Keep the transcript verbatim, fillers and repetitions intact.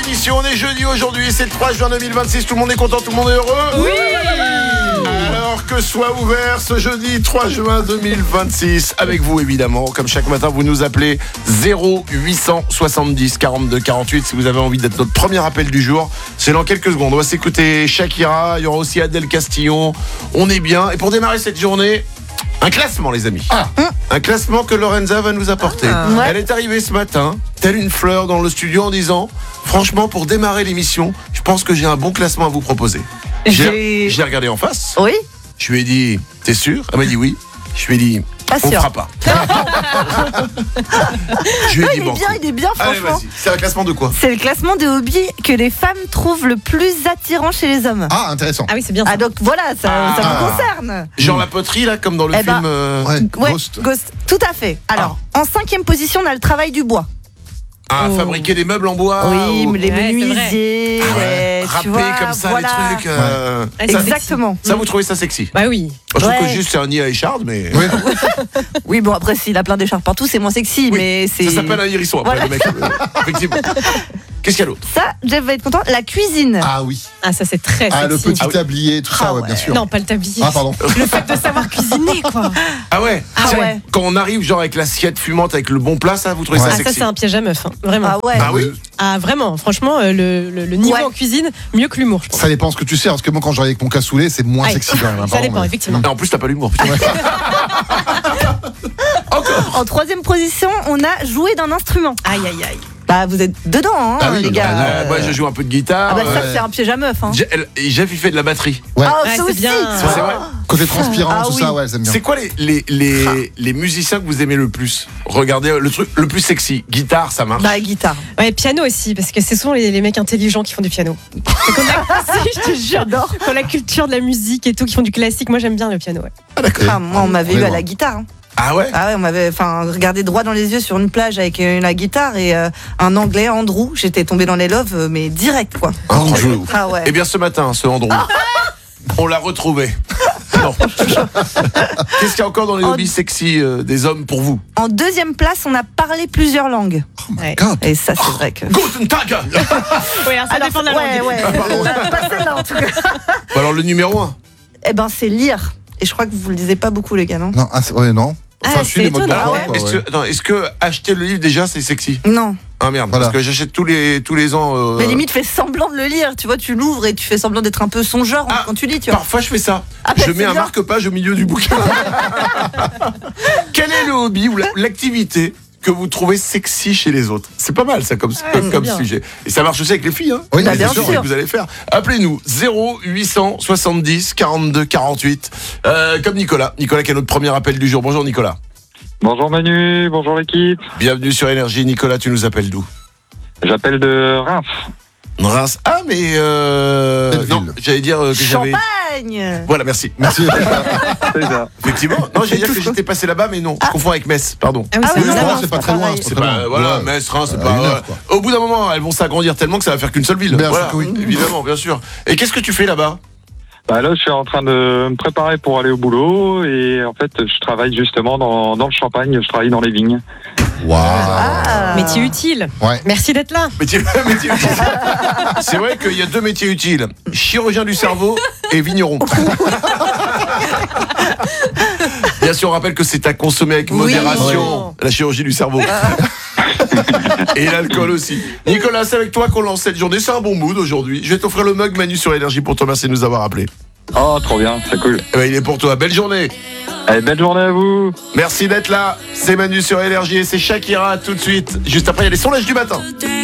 l'émission, on est jeudi aujourd'hui, c'est le trois juin deux mille vingt-six, tout le monde est content, tout le monde est heureux. Oui. Alors que soit ouvert ce jeudi trois juin deux mille vingt-six, avec vous évidemment, comme chaque matin vous nous appelez zéro huit cent soixante-dix quarante-deux quarante-huit si vous avez envie d'être notre premier appel du jour. C'est dans quelques secondes, on va s'écouter Shakira, il y aura aussi Adèle Castillon, on est bien. Et pour démarrer cette journée, un classement les amis. Ah. Un classement que Lorenza va nous apporter. Ah. Ouais. Elle est arrivée ce matin, telle une fleur dans le studio en disant franchement pour démarrer l'émission, je pense que j'ai un bon classement à vous proposer. J'ai, je l'ai regardé en face. Oui. Je lui ai dit t'es sûr? Elle m'a dit oui. Je lui ai dit Pas on sûr. fera pas. Je lui ai Non, dit il est bon. bien, il est bien, Allez franchement. vas-y. C'est un classement de quoi? C'est le classement des hobbies que les femmes trouvent le plus attirant chez les hommes. Ah, intéressant. Ah oui, c'est bien ça. Ah donc voilà, ça, ça Ah. vous concerne. Genre la poterie là comme dans le Eh ben, film. euh, Ouais, Ouais, Ghost. Ghost, tout à fait. Alors, en cinquième position, on a le travail du bois. à Oh. fabriquer des meubles en bois. oui, ou- les Ouais, c'est menuisiers, Ah ouais, les- râper tu vois, comme ça voilà. les trucs. euh, Ouais, c'est Exactement. Ça vous trouvez ça sexy? Bah oui. Je trouve Ouais. que juste c'est un nid à écharde, mais Oui. Oui, bon, après, s'il a plein d'écharpes partout, c'est moins sexy, Oui, mais c'est. ça s'appelle un hérisson après Voilà. le mec. euh, Effectivement. Qu'est-ce qu'il y a d'autre? Ça, Jeff va être content. La cuisine. Ah oui. Ah, ça c'est très Ah, le sexy. petit Ah oui. tablier, tout ça, Ah ouais, ouais. bien sûr. Non, pas le tablier. Ah, pardon. Le fait de savoir cuisiner, quoi. Ah ouais. Ah C'est- ouais. Quand on arrive genre avec l'assiette fumante avec le bon plat, ça vous trouvez Ouais. ça Ah, ça sexy? c'est un piège à meuf, hein. Vraiment. Ah ouais. Ah oui. Ah, vraiment. Franchement, euh, le, le, le niveau Ouais. en cuisine, mieux que l'humour, je pense. Ça dépend ce que tu sais, parce que moi, quand j'arrive avec mon cassoulet, c'est moins Aïe. sexy quand même. hein, Ça pardon, dépend, mais- effectivement. Et en plus t'as pas l'humour. putain. Encore. En troisième position, on a joué d'un instrument. Aïe, aïe, aïe. Bah, vous êtes dedans, hein, Ah oui, les non, gars. non, Euh, moi je joue un peu de guitare. Ah bah ça, euh, c'est un piège à meuf. Hein. Jeff, elle- et Jeff il fait de la batterie. Ouais. Ah, Ouais, ça c'est aussi. bien. Ça, c'est vrai. Côté transpirant, Ah tout oui. ça, ouais, j'aime bien. C'est quoi les, les, les, les musiciens que vous aimez le plus? Regardez le truc le plus sexy. Guitare, ça marche. Bah, guitare. Ouais, piano aussi, parce que c'est souvent les, les mecs intelligents qui font du piano. C'est qu'on a, si, je te jure, J'adore. qu'on a la culture de la musique et tout, qui font du classique. Moi, j'aime bien le piano. Ouais. Ah, d'accord. Ah, moi, on m'avait eu à la guitare. hein. Ah ouais. Ah ouais, on m'avait enfin regardé droit dans les yeux sur une plage avec euh, la guitare et euh, un anglais, Andrew. J'étais tombée dans les loves, euh, mais direct, quoi. Incroyable. Ah ouais. Eh bien ce matin, ce Andrew, on l'a retrouvé. Non. Qu'est-ce qu'il y a encore dans les En- hobbies sexy euh, des hommes pour vous? En deuxième place, on a parlé plusieurs langues. Ouais. God. Et ça, c'est vrai que. Guten Tag. Ouais, alors ça Alors, dépend de la ouais, langue. ouais. Euh, pas celle-là, en tout cas. Bah alors le numéro un. Eh ben, c'est lire. Et je crois que vous le disiez pas beaucoup, les gars, non? Non, ah, c'est- ouais, non. Enfin, Ah, je suis c'est les modes étonnant, d'emploi, ouais. quoi, Est-ce ouais. que, attends, est-ce que acheter le livre déjà c'est sexy? Non. Ah merde, Voilà. parce que j'achète tous les tous les ans. euh, Mais limite, fais semblant de le lire. Tu vois, tu l'ouvres et tu fais semblant d'être un peu songeur Ah, quand tu lis, tu vois. Parfois je fais ça. Ah, bah, je c'est mets un bien. marque-page au milieu du bouquin. Quel est le hobby ou la- l'activité que vous trouvez sexy chez les autres? C'est pas mal ça comme, comme, c'est comme bien. sujet. Et ça marche aussi avec les filles. Hein. Oui, Bah, mais bien c'est sûr. sûr. Que vous allez faire. Appelez-nous zéro huit cent soixante-dix quarante-deux quarante-huit. Euh, comme Nicolas. Nicolas qui a notre premier appel du jour. Bonjour Nicolas. Bonjour Manu, bonjour l'équipe. Bienvenue sur Énergie. Nicolas, tu nous appelles d'où? J'appelle de Reims. Reims. Ah mais euh... Belle non, ville. j'allais dire euh, que j'avais. Champagne. Voilà, merci. Merci. C'est ça. Effectivement. Non, j'allais dire que j'étais passé là-bas, mais non. Je confonds avec Metz. Pardon. Ah oui, Ah c'est oui, Oui, bizarre. non, non, c'est pas c'est très pas loin. pareil. c'est C'est pas pas, très loin. voilà, Ouais. Metz, Reims, c'est Euh, pas. une heure, ouais. quoi. Au bout d'un moment, elles vont s'agrandir tellement que ça va faire qu'une seule ville. Bien sûr voilà, que oui. évidemment, bien sûr. Et qu'est-ce que tu fais là-bas? Bah là, je suis en train de me préparer pour aller au boulot et en fait, je travaille justement dans, dans le Champagne. Je travaille dans les vignes. Waouh. Ah. Métier utile. Ouais. Merci d'être là. Métier, métier utile. C'est vrai qu'il y a deux métiers utiles chirurgien du cerveau et vigneron. Bien sûr, on rappelle que c'est à consommer avec Oui. modération, la chirurgie du cerveau. Et l'alcool aussi. Nicolas, c'est avec toi qu'on lance cette journée. C'est un bon mood aujourd'hui. Je vais t'offrir le mug Manu sur Énergie pour te remercier de nous avoir appelés. Oh, trop bien, c'est cool. Eh ben, il est pour toi. Belle journée. Allez, belle journée à vous. Merci d'être là. C'est Manu sur Énergie et c'est Shakira tout de suite. Juste après, il y a les sondages du matin.